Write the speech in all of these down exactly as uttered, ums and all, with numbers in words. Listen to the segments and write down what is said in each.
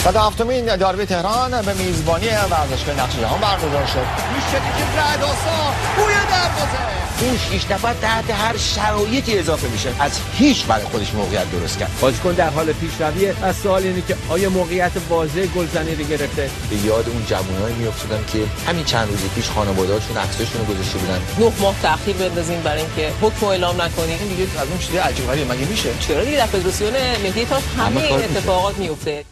صد و هفتمین داربی تهران به میزبانی ورزشگاه نقش جهان برگزار شد. میشدی که رعدآسا بوی دروازه. اون شش نفر تحت هر شرایطی اضافه میشه، از هیچ برای خودش موقعیت درست کرد. بازیکن در حال پیشرویه و سوال اینه که آیا موقعیت واضح گلزنی رو گرفته؟ به یاد اون جوانایی میافتادم که همین چند روز پیش خانواده‌هاشون عکساشون رو گذاشته بودن. نه ماه تأخیر بندازیم برای اینکه حکم اعلام نکنیم. این دیگه از اون چیز عجیب غریبه مگه میشه؟ چرا دیگه در فدراسیون ملی تاش همه اتفاقات میفته.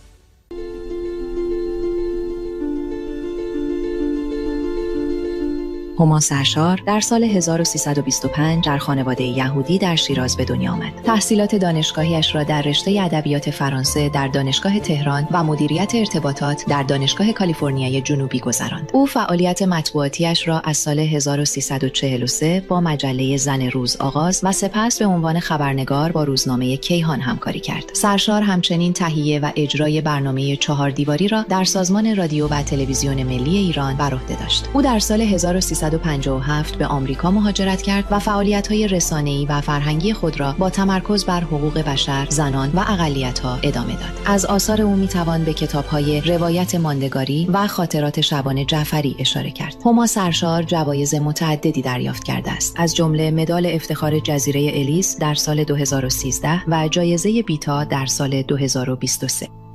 هما سرشار در سال هزار و سیصد و بیست و پنج در خانواده یهودی در شیراز به دنیا آمد. تحصیلات دانشگاهیش را در رشته ادبیات فرانسه در دانشگاه تهران و مدیریت ارتباطات در دانشگاه کالیفرنیای جنوبی گذراند. او فعالیت مطبوعاتیش را از سال هزار و سیصد و چهل و سه با مجله زن روز آغاز و سپس به عنوان خبرنگار با روزنامه کیهان همکاری کرد. سرشار همچنین تهیه و اجرای برنامه چهار دیواری را در سازمان رادیو و تلویزیون ملی ایران بر عهده داشت. او در سال هزار و سیصد و پنجاه و هفت به آمریکا مهاجرت کرد و فعالیت‌های رسانه‌ای و فرهنگی خود را با تمرکز بر حقوق بشر، زنان و اقلیت‌ها ادامه داد. از آثار او می‌توان به کتاب‌های روایت ماندگاری و خاطرات شبان جعفری اشاره کرد. هما سرشار جوایز متعددی دریافت کرده است، از جمله مدال افتخار جزیره الیس در سال دو هزار و سیزده و جایزه بیتا در سال دو هزار و بیست و سه.